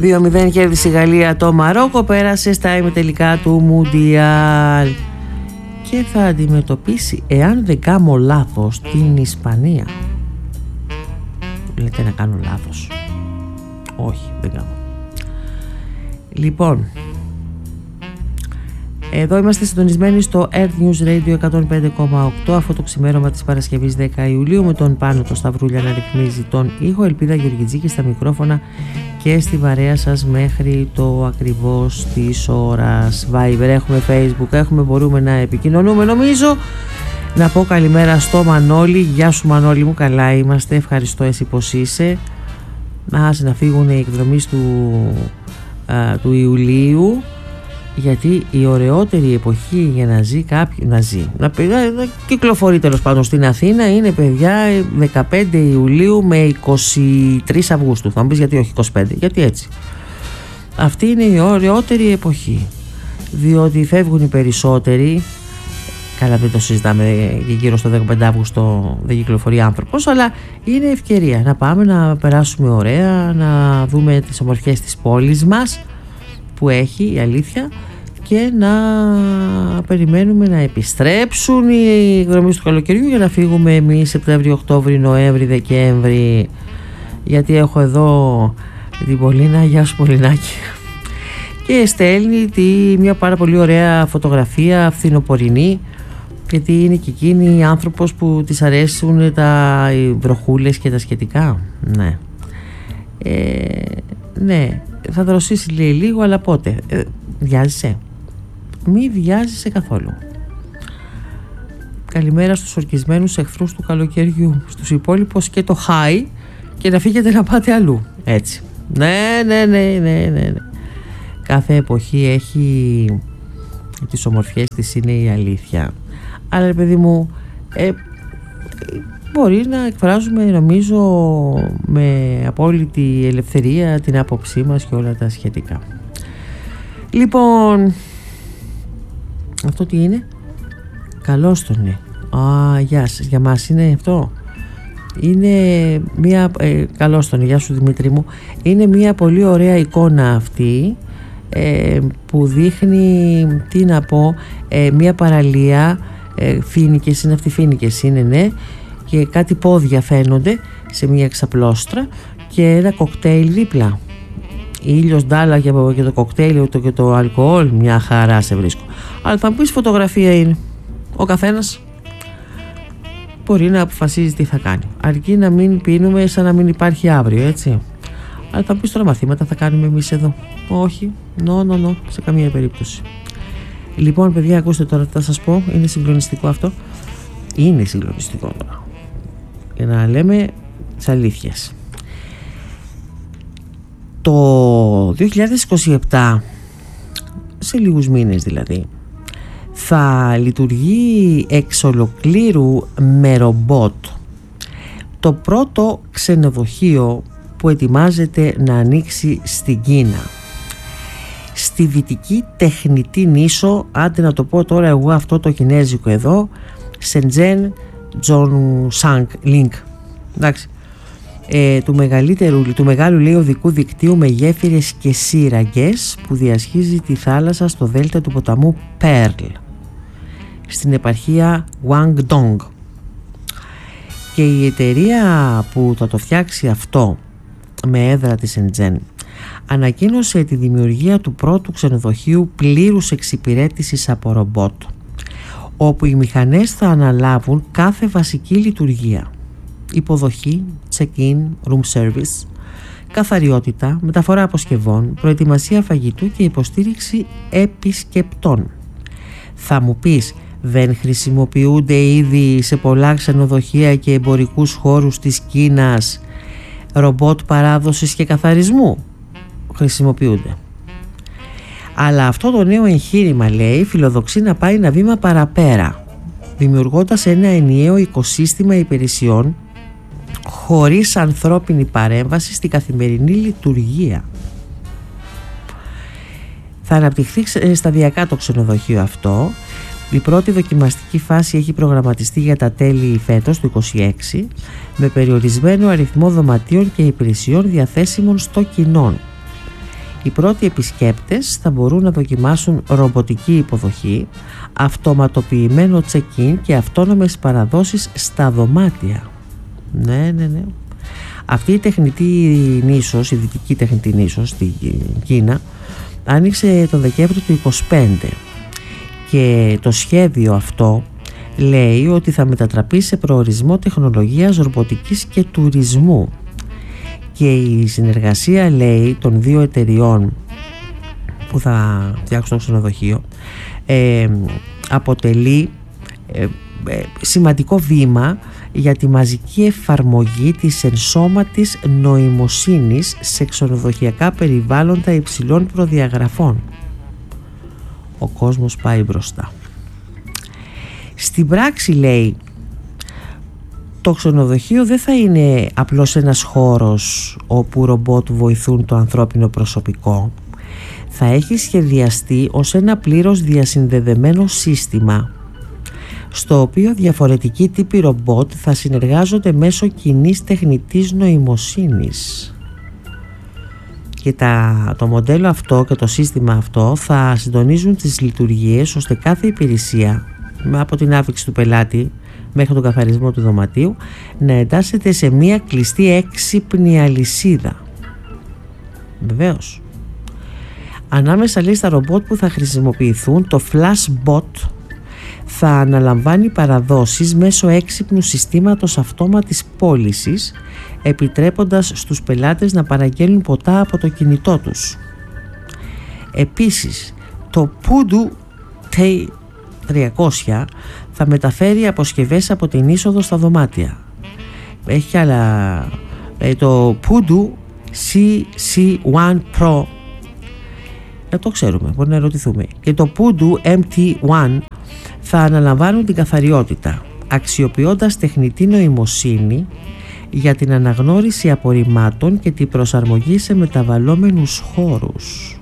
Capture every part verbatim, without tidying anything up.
δύο μηδέν κέρδισε η Γαλλία το Μαρόκο, πέρασε στα ημιτελικά του Μουντιάλ και θα αντιμετωπίσει, εάν δεν κάνω λάθος, την Ισπανία. Λέτε να κάνω λάθος? Όχι, δεν κάνω. Λοιπόν, εδώ είμαστε συντονισμένοι στο Earth News Radio εκατόν πέντε κόμμα οκτώ αυτό το ξημέρωμα της Παρασκευής δέκα Ιουλίου, με τον Πάνο το Σταυρούλια να ρυθμίζει τον ήχο, Ελπίδα Γεωργιτζίκη στα μικρόφωνα και στη βαρέα σας μέχρι το ακριβώς της ώρας. Viber, έχουμε Facebook, έχουμε, μπορούμε να επικοινωνούμε. Νομίζω να πω καλημέρα στο Μανώλη. Γεια σου Μανώλη μου, καλά είμαστε, ευχαριστώ, εσύ πως είσαι? Ας να φύγουν οι εκδρομείς του, α, του Ιουλίου, γιατί η ωραιότερη εποχή για να ζει κάποιο, να ζει, να, να κυκλοφορεί τέλος πάντων στην Αθήνα, είναι, παιδιά, δεκαπέντε Ιουλίου με είκοσι τρεις Αυγούστου. Θα μου πεις γιατί όχι είκοσι πέντε? Γιατί έτσι. Αυτή είναι η ωραιότερη εποχή, διότι φεύγουν οι περισσότεροι. Καλά, δεν το συζητάμε, και γύρω στο δεκαπέντε Αυγούστου δεν κυκλοφορεί άνθρωπος, αλλά είναι ευκαιρία να πάμε να περάσουμε ωραία, να δούμε τις ομορφιές της πόλης μας που έχει, η αλήθεια, και να περιμένουμε να επιστρέψουν οι εκδρομές του καλοκαιριού για να φύγουμε εμείς Σεπτέμβρη, Οκτώβρη, Νοέμβρη, Δεκέμβρη, γιατί έχω εδώ την Πολίνα. Γεια σου Πολινάκη. Και στέλνει τη, μια πάρα πολύ ωραία φωτογραφία φθινοπορεινή, γιατί είναι και εκείνη άνθρωπος που της αρέσουν τα οι βροχούλες και τα σχετικά. Ναι, ε, ναι, θα δροσίσει λέει λίγο, αλλά πότε? Ε, βιάζεσαι? Μη βιάζεσαι καθόλου. Καλημέρα στους ορκισμένους εχθρούς του καλοκαιριού, στους υπόλοιπους και το χάι, και να φύγετε να πάτε αλλού. Έτσι. Ναι, ναι, ναι, ναι, ναι, ναι. Κάθε εποχή έχει τις ομορφιές της, είναι η αλήθεια. Αλλά ρε παιδί μου, ε, μπορεί να εκφράζουμε, νομίζω, με απόλυτη ελευθερία την άποψή μας και όλα τα σχετικά. Λοιπόν, αυτό τι είναι? Καλώς τον είναι. Α, γεια σας, για μας είναι αυτό. Είναι μια, ε, καλώς τον, γεια σου Δημήτρη μου. Είναι μια πολύ ωραία εικόνα αυτή, ε, που δείχνει, τι να πω, ε, μια παραλία, ε, φοίνικες είναι αυτοί, φοίνικες είναι, ναι, και κάτι πόδια φαίνονται σε μια εξαπλώστρα και ένα κοκτέιλ δίπλα. Ήλιος, ντάλα και το κοκτέιλ και το αλκοόλ, μια χαρά σε βρίσκω. Αλλά θα μου πεις, φωτογραφία είναι. Ο καθένας μπορεί να αποφασίζει τι θα κάνει, αρκεί να μην πίνουμε σαν να μην υπάρχει αύριο, έτσι. Αλλά θα μου πεις, τώρα μαθήματα θα κάνουμε εμείς εδώ? Όχι, νο, νο, νο, σε καμία περίπτωση. Λοιπόν παιδιά, ακούστε τώρα τι θα σας πω, είναι συγκλονιστικό αυτό. Είναι συγκλονιστικό τώρα, για να λέμε τις αλήθειες. Το δύο χιλιάδες είκοσι επτά, σε λίγους μήνες δηλαδή, θα λειτουργεί εξ ολοκλήρου με ρομπότ το πρώτο ξενοδοχείο που ετοιμάζεται να ανοίξει στην Κίνα, στη δυτική τεχνητή νήσο, άντε να το πω τώρα εγώ αυτό το κινέζικο εδώ, Σεντζέν Τζονσάνγκ Λίνκ, εντάξει, ε, του, μεγαλύτερου, του μεγάλου λέει οδικού δικτύου με γέφυρες και σύραγγες που διασχίζει τη θάλασσα στο δέλτα του ποταμού Πέρλ στην επαρχία Guangdong. Και η εταιρεία που θα το φτιάξει αυτό με έδρα τη Σεντζέν ανακοίνωσε τη δημιουργία του πρώτου ξενοδοχείου πλήρους εξυπηρέτησης από ρομπότ, όπου οι μηχανές θα αναλάβουν κάθε βασική λειτουργία: υποδοχή, check-in, room service, καθαριότητα, μεταφορά αποσκευών, προετοιμασία φαγητού και υποστήριξη επισκεπτών. Θα μου πεις, δεν χρησιμοποιούνται ήδη σε πολλά ξενοδοχεία και εμπορικούς χώρους της Κίνας ρομπότ παράδοσης και καθαρισμού? Χρησιμοποιούνται. Αλλά αυτό το νέο εγχείρημα, λέει, φιλοδοξεί να πάει ένα βήμα παραπέρα, δημιουργώντας ένα ενιαίο οικοσύστημα υπηρεσιών χωρίς ανθρώπινη παρέμβαση στην καθημερινή λειτουργία. Θα αναπτυχθεί σταδιακά το ξενοδοχείο αυτό. Η πρώτη δοκιμαστική φάση έχει προγραμματιστεί για τα τέλη φέτος του είκοσι έξι, με περιορισμένο αριθμό δωματίων και υπηρεσιών διαθέσιμων στο κοινό. Οι πρώτοι επισκέπτες θα μπορούν να δοκιμάσουν ρομποτική υποδοχή, αυτοματοποιημένο check-in και αυτόνομες παραδόσεις στα δωμάτια. Ναι, ναι, ναι. Αυτή η τεχνητή νήσος, η δυτική τεχνητή νήσος στη Κίνα, άνοιξε τον Δεκέμβριο του είκοσι πέντε και το σχέδιο αυτό λέει ότι θα μετατραπεί σε προορισμό τεχνολογίας, ρομποτικής και τουρισμού, και η συνεργασία, λέει, των δύο εταιριών που θα φτιάξουν το ξενοδοχείο ε, αποτελεί ε, ε, σημαντικό βήμα για τη μαζική εφαρμογή της ενσώματης νοημοσύνης σε ξενοδοχειακά περιβάλλοντα υψηλών προδιαγραφών. Ο κόσμος πάει μπροστά. Στην πράξη, λέει, το ξενοδοχείο δεν θα είναι απλώς ένας χώρος όπου ρομπότ βοηθούν το ανθρώπινο προσωπικό. Θα έχει σχεδιαστεί ως ένα πλήρως διασυνδεδεμένο σύστημα, στο οποίο διαφορετικοί τύποι ρομπότ θα συνεργάζονται μέσω κοινής τεχνητής νοημοσύνης. Και τα, το μοντέλο αυτό και το σύστημα αυτό θα συντονίζουν τις λειτουργίες ώστε κάθε υπηρεσία, από την άφηξη του πελάτη μέχρι τον καθαρισμό του δωματίου, να εντάσσεται σε μία κλειστή έξυπνη αλυσίδα. Βεβαίως. Ανάμεσα, λέει, στα ρομπότ που θα χρησιμοποιηθούν, το Flashbot θα αναλαμβάνει παραδόσεις μέσω έξυπνου συστήματος αυτόματης πώλησης, επιτρέποντας στους πελάτες να παραγγέλνουν ποτά από το κινητό τους. Επίσης, το Pudu T τριακόσια θα μεταφέρει αποσκευές από την είσοδο στα δωμάτια. Έχει άλλα, ε, το Pudu σι σι ένα Pro, δεν το ξέρουμε, μπορεί να ερωτηθούμε, και το Pudu εμ τι ένα θα αναλαμβάνουν την καθαριότητα, αξιοποιώντας τεχνητή νοημοσύνη για την αναγνώριση απορριμμάτων και την προσαρμογή σε μεταβαλλόμενους χώρους.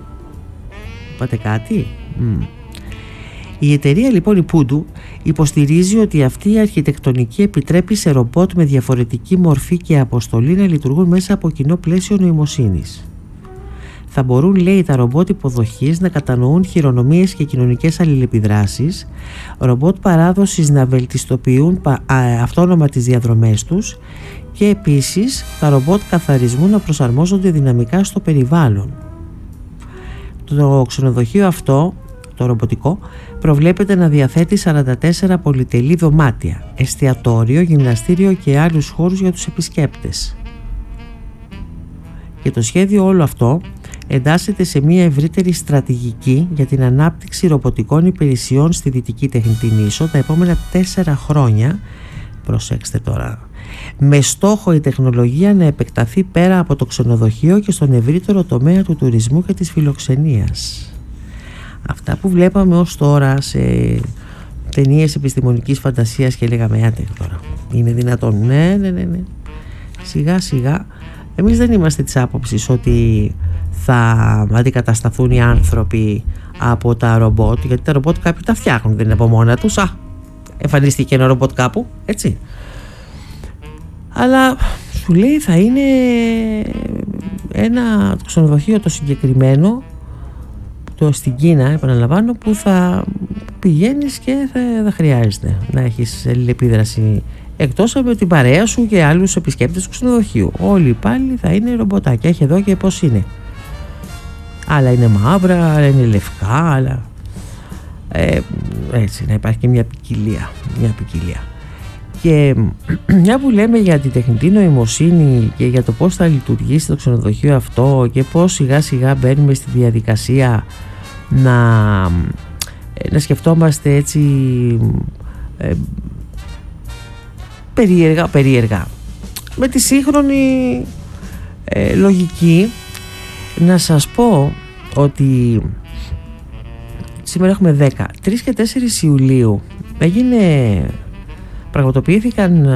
Είπατε κάτι? Mm. Η εταιρεία, λοιπόν, η Pudu, υποστηρίζει ότι αυτή η αρχιτεκτονική επιτρέπει σε ρομπότ με διαφορετική μορφή και αποστολή να λειτουργούν μέσα από κοινό πλαίσιο νοημοσύνης. Θα μπορούν, λέει, τα ρομπότ υποδοχής να κατανοούν χειρονομίες και κοινωνικές αλληλεπιδράσεις, ρομπότ παράδοσης να βελτιστοποιούν αυτόνομα τις διαδρομές τους και επίσης τα ρομπότ καθαρισμού να προσαρμόζονται δυναμικά στο περιβάλλον. Το ξενοδοχείο αυτό, το ρομποτικό, προβλέπεται να διαθέτει σαράντα τέσσερα πολυτελή δωμάτια, εστιατόριο, γυμναστήριο και άλλους χώρους για τους επισκέπτες. Και το σχέδιο όλο αυτό εντάσσεται σε μια ευρύτερη στρατηγική για την ανάπτυξη ρομποτικών υπηρεσιών στη Δυτική Τεχνητή Νήσο τα επόμενα τέσσερα χρόνια, προσέξτε τώρα, με στόχο η τεχνολογία να επεκταθεί πέρα από το ξενοδοχείο και στον ευρύτερο τομέα του τουρισμού και της φιλοξενίας. Αυτά που βλέπαμε ως τώρα σε ταινίες επιστημονικής φαντασίας και λέγαμε, άντε τώρα, είναι δυνατόν? Ναι, ναι, ναι, ναι. Σιγά σιγά. Εμείς δεν είμαστε της άποψης ότι θα αντικατασταθούν οι άνθρωποι από τα ρομπότ, γιατί τα ρομπότ κάποιοι τα φτιάχνουν, δεν είναι από μόνα τους. Α, εμφανίστηκε ένα ρομπότ κάπου, έτσι. Αλλά σου λέει θα είναι ένα ξενοδοχείο το συγκεκριμένο, το στην Κίνα, επαναλαμβάνω, που θα πηγαίνεις και θα, θα χρειάζεται να έχεις αλληλεπίδραση, εκτός από την παρέα σου και άλλους επισκέπτες του ξενοδοχείου. Όλοι πάλι θα είναι ρομποτάκια. Έχει εδώ και πώς είναι. Άλλα είναι μαύρα, άλλα είναι λευκά, άλλα... Ε, έτσι, να υπάρχει και μια ποικιλία, μια ποικιλία. Και μια που λέμε για την τεχνητή νοημοσύνη και για το πώς θα λειτουργήσει το ξενοδοχείο αυτό και πώς σιγά σιγά μπαίνουμε στη διαδικασία να, να σκεφτόμαστε έτσι ε, περίεργα, περίεργα με τη σύγχρονη ε, λογική, να σας πω ότι σήμερα έχουμε δέκα, τρεις και τέσσερις Ιουλίου έγινε, πραγματοποιήθηκαν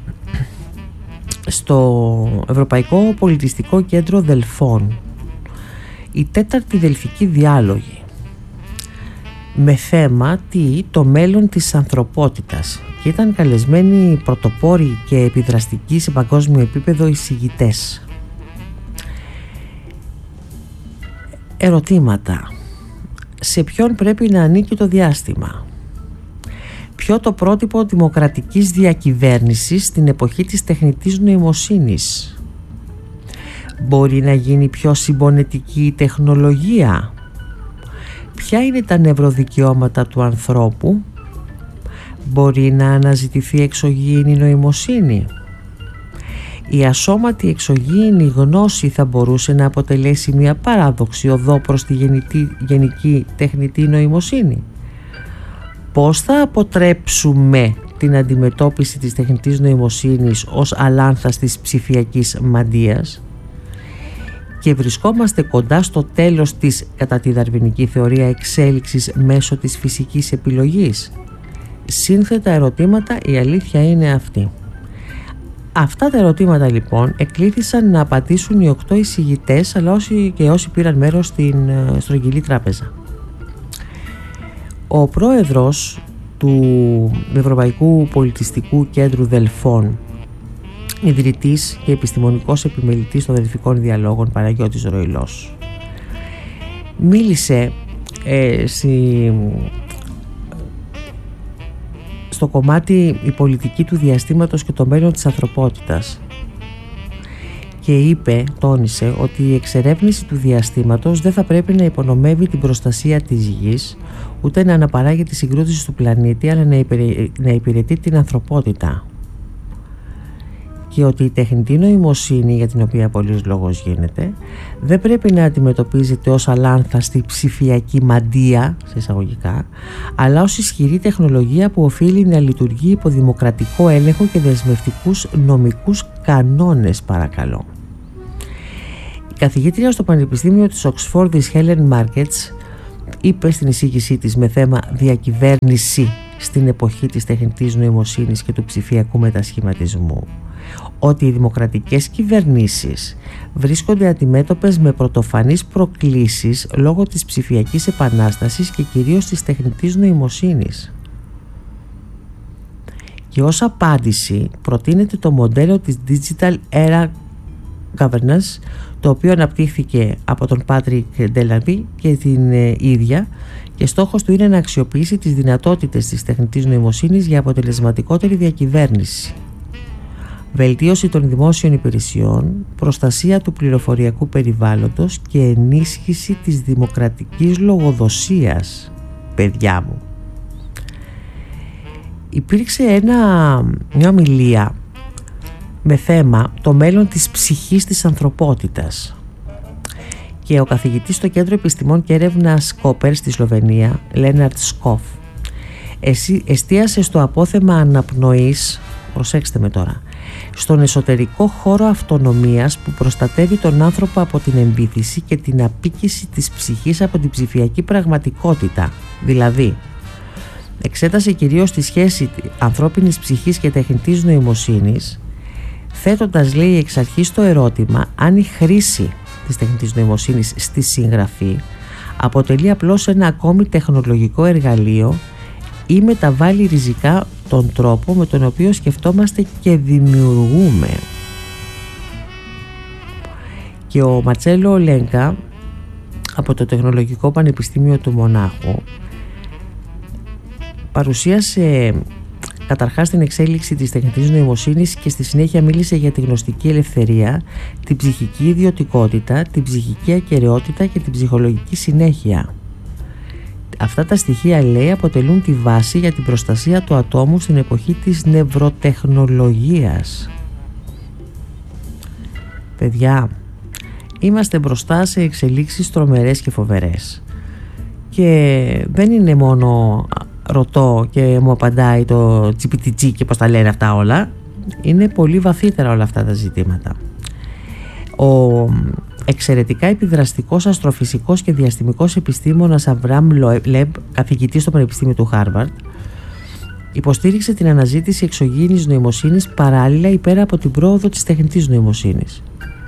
στο Ευρωπαϊκό Πολιτιστικό Κέντρο Δελφών η τέταρτη Δελφική Διάλογη με θέμα τι, το μέλλον της ανθρωπότητας, και ήταν καλεσμένοι πρωτοπόροι και επιδραστικοί σε παγκόσμιο επίπεδο εισηγητές. Ερωτήματα. Σε ποιον πρέπει να ανήκει το διάστημα? Ποιο το πρότυπο δημοκρατικής διακυβέρνησης στην εποχή της τεχνητής νοημοσύνης? Μπορεί να γίνει πιο συμπονετική η τεχνολογία? Ποια είναι τα νευροδικαιώματα του ανθρώπου? Μπορεί να αναζητηθεί εξωγήινη νοημοσύνη? Η ασώματη εξωγήινη γνώση θα μπορούσε να αποτελέσει μια παράδοξη οδό προς τη γενική, γενική τεχνητή νοημοσύνη? Πώς θα αποτρέψουμε την αντιμετώπιση της τεχνητής νοημοσύνης ως αλάνθαστης ψηφιακής μαντείας? Και βρισκόμαστε κοντά στο τέλος της, κατά τη δαρβινική θεωρία, εξέλιξης μέσω της φυσικής επιλογής? Σύνθετα ερωτήματα, η αλήθεια είναι αυτή. Αυτά τα ερωτήματα λοιπόν εκλήθησαν να απαντήσουν οι οκτώ εισηγητές, αλλά όσοι και όσοι πήραν μέρος στην στρογγυλή τράπεζα. Ο πρόεδρος του Ευρωπαϊκού Πολιτιστικού Κέντρου Δελφών, ιδρυτής και επιστημονικός επιμελητής των Δελφικών Διαλόγων, Παναγιώτης Ροηλός, μίλησε ε, στη, στο κομμάτι η πολιτική του διαστήματος και το μέλλον της ανθρωπότητας και είπε, τόνισε ότι η εξερεύνηση του διαστήματος δεν θα πρέπει να υπονομεύει την προστασία της γης, ούτε να αναπαράγει τη συγκρότηση του πλανήτη, αλλά να, υπηρε... να υπηρετεί την ανθρωπότητα. Και ότι η τεχνητή νοημοσύνη, για την οποία πολλής λόγος γίνεται, δεν πρέπει να αντιμετωπίζεται ως αλάνθαστη ψηφιακή μαντεία, σε εισαγωγικά, αλλά ως ισχυρή τεχνολογία που οφείλει να λειτουργεί υπό δημοκρατικό έλεγχο και δεσμευτικούς νομικούς κανόνες, παρακαλώ. Η καθηγήτρια στο Πανεπιστήμιο της Οξφόρδης, Helen Markets, είπε στην εισήγησή της με θέμα «Διακυβέρνηση στην εποχή της τεχνητής νοημοσύνης και του ψηφιακού μετασχηματισμού» ότι οι δημοκρατικές κυβερνήσεις βρίσκονται αντιμέτωπες με πρωτοφανείς προκλήσεις λόγω της ψηφιακής επανάστασης και κυρίως της τεχνητής νοημοσύνης. Και ως απάντηση προτείνεται το μοντέλο της Digital Era Governance, το οποίο αναπτύχθηκε από τον Πάτρικ Ντελαβί και την ε, ίδια, και στόχος του είναι να αξιοποιήσει τις δυνατότητες της τεχνητής νοημοσύνης για αποτελεσματικότερη διακυβέρνηση, βελτίωση των δημόσιων υπηρεσιών, προστασία του πληροφοριακού περιβάλλοντος και ενίσχυση της δημοκρατικής λογοδοσίας. Παιδιά μου, υπήρξε ένα, μια ομιλία με θέμα το μέλλον της ψυχής της ανθρωπότητας και ο καθηγητής στο Κέντρο Επιστημών και Έρευνας Κόπερ στη Σλοβενία, Λέναρτ Σκοφ, εστίασε στο απόθεμα αναπνοής, προσέξτε με τώρα, στον εσωτερικό χώρο αυτονομίας που προστατεύει τον άνθρωπο από την εμπίθηση και την απίκηση της ψυχής από την ψηφιακή πραγματικότητα. Δηλαδή, εξέτασε κυρίως τη σχέση ανθρώπινης ψυχής και τεχνητής νοημοσύνης, θέτοντας, λέει, εξ αρχής το ερώτημα αν η χρήση της τεχνητής νοημοσύνης στη συγγραφή αποτελεί απλώς ένα ακόμη τεχνολογικό εργαλείο ή μεταβάλλει ριζικά τον τρόπο με τον οποίο σκεφτόμαστε και δημιουργούμε. Και ο Ματσέλο Λέγκα από το Τεχνολογικό Πανεπιστήμιο του Μονάχου παρουσίασε καταρχάς την εξέλιξη της τεχνητής νοημοσύνης και στη συνέχεια μίλησε για τη γνωστική ελευθερία, την ψυχική ιδιωτικότητα, την ψυχική ακεραιότητα και την ψυχολογική συνέχεια. Αυτά τα στοιχεία, λέει, αποτελούν τη βάση για την προστασία του ατόμου στην εποχή της νευροτεχνολογίας. Παιδιά, είμαστε μπροστά σε εξελίξεις τρομερές και φοβερές. Και δεν είναι μόνο ρωτώ και μου απαντάει το τζι πι τι τζι και πώς τα λένε αυτά όλα. Είναι πολύ βαθύτερα όλα αυτά τα ζητήματα. Ο εξαιρετικά επιδραστικός αστροφυσικός και διαστημικός επιστήμονας Αβραάμ Λεμπ, καθηγητής στο Πανεπιστήμιο του Χάρβαρντ, υποστήριξε την αναζήτηση εξωγήινης νοημοσύνης παράλληλα υπέρα από την πρόοδο της τεχνητής νοημοσύνης.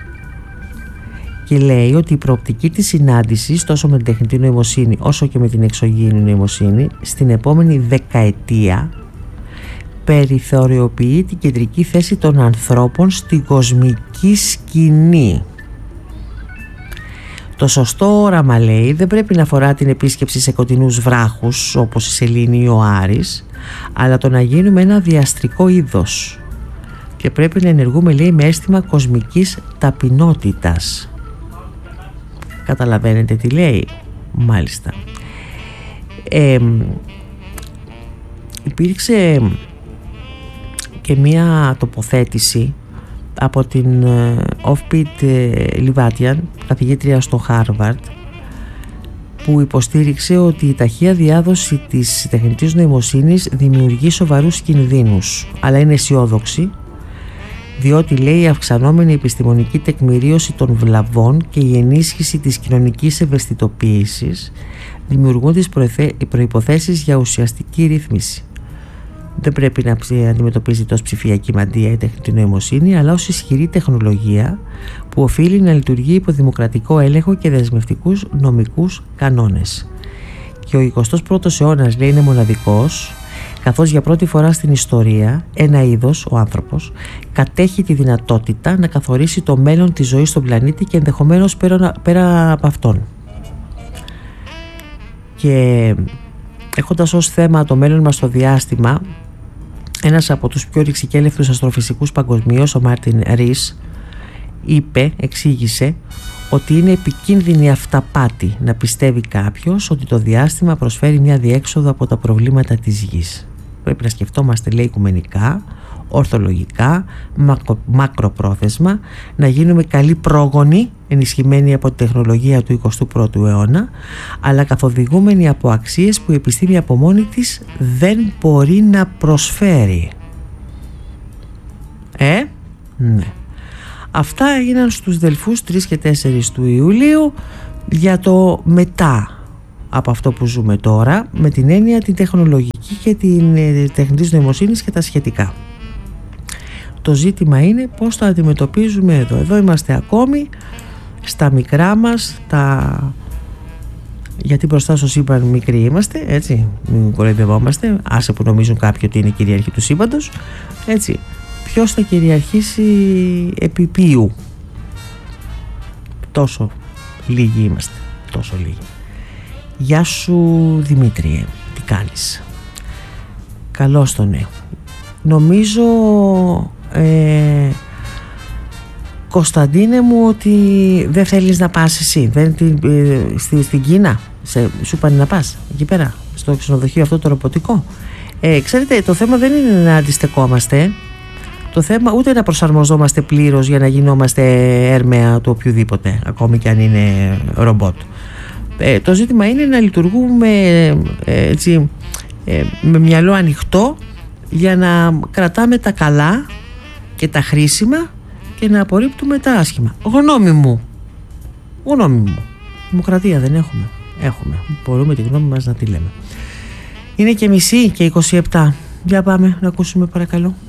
Και λέει ότι η προοπτική της συνάντησης τόσο με την τεχνητή νοημοσύνη όσο και με την εξωγήινη νοημοσύνη στην επόμενη δεκαετία περιθωριοποιεί την κεντρική θέση των ανθρώπων στην κοσμική σκηνή. Το σωστό όραμα, λέει, δεν πρέπει να αφορά την επίσκεψη σε κοντινούς βράχους όπως η Σελήνη ή ο Άρης, αλλά το να γίνουμε ένα διαστρικό είδος, και πρέπει να ενεργούμε, λέει, με αίσθημα κοσμικής ταπεινότητας. Καταλαβαίνετε τι λέει? Μάλιστα. ε, Υπήρξε και μία τοποθέτηση από την Offbeat Λιβάτιαν, καθηγήτρια στο Χάρβαρντ, που υποστήριξε ότι η ταχεία διάδοση της τεχνητής νοημοσύνης δημιουργεί σοβαρούς κινδύνους, αλλά είναι αισιόδοξη, διότι, λέει, η αυξανόμενη επιστημονική τεκμηρίωση των βλαβών και η ενίσχυση της κοινωνικής ευαισθητοποίησης δημιουργούν τις προϋποθέσεις για ουσιαστική ρύθμιση. Δεν πρέπει να αντιμετωπίζεται ως ψηφιακή μαντεία η τεχνητή νοημοσύνη, αλλά ως ισχυρή τεχνολογία που οφείλει να λειτουργεί υπό δημοκρατικό έλεγχο και δεσμευτικούς νομικούς κανόνες. Και ο εικοστός πρώτος αιώνας, λέει, είναι μοναδικός, καθώς για πρώτη φορά στην ιστορία ένα είδος, ο άνθρωπος, κατέχει τη δυνατότητα να καθορίσει το μέλλον της ζωής στον πλανήτη και ενδεχομένως πέρα, πέρα από αυτόν. Και έχοντας ως θέμα το μέλλον μας στο διάστημα, ένας από τους πιο ρηξικέλευτους αστροφυσικούς παγκοσμίως, ο Μάρτιν Ρίς, είπε, εξήγησε, ότι είναι επικίνδυνη αυταπάτη να πιστεύει κάποιος ότι το διάστημα προσφέρει μια διέξοδο από τα προβλήματα της γης. Πρέπει να σκεφτόμαστε, λέει, οικουμενικά, ορθολογικά, μακρο, μακροπρόθεσμα, να γίνουμε καλοί πρόγονοι, ενισχυμένοι από τη τεχνολογία του εικοστού πρώτου αιώνα, αλλά καθοδηγούμενοι από αξίες που η επιστήμη από μόνη της δεν μπορεί να προσφέρει. Ε, ναι. Αυτά έγιναν στους Δελφούς τρεις και τέσσερις του Ιουλίου για το μετά από αυτό που ζούμε τώρα, με την έννοια την τεχνολογική και την τεχνητής νοημοσύνης και τα σχετικά. Το ζήτημα είναι πώς το αντιμετωπίζουμε εδώ. Εδώ είμαστε ακόμη στα μικρά μας, τα... γιατί μπροστά στο σύμπαν μικροί είμαστε, έτσι, μην κοροϊδευόμαστε, άσε που νομίζουν κάποιοι ότι είναι κυρίαρχοι του σύμπαντος, έτσι. Ποιος θα κυριαρχήσει επί ποιου? Τόσο λίγοι είμαστε, τόσο λίγοι. Γεια σου Δημήτριε, τι κάνεις? Καλώς το νέο. Νομίζω ε, Κωνσταντίνε μου ότι δεν θέλεις να πας εσύ, δεν, ε, στη, στην Κίνα σε, σου πάνε να πας εκεί πέρα στο ξενοδοχείο αυτό το ρομποτικό. ε, Ξέρετε, το θέμα δεν είναι να αντιστεκόμαστε, το θέμα ούτε να προσαρμοζόμαστε πλήρως για να γινόμαστε έρμεα του οποιοδήποτε, ακόμη και αν είναι ρομπότ. Ε, το ζήτημα είναι να λειτουργούμε ε, έτσι, ε, με μυαλό ανοιχτό, για να κρατάμε τα καλά και τα χρήσιμα και να απορρίπτουμε τα άσχημα. Γνώμη μου, γνώμη μου. Δημοκρατία δεν έχουμε? Έχουμε. Μπορούμε τη γνώμη μας να τη λέμε. Είναι και μισή και είκοσι επτά. Για πάμε να ακούσουμε παρακαλώ.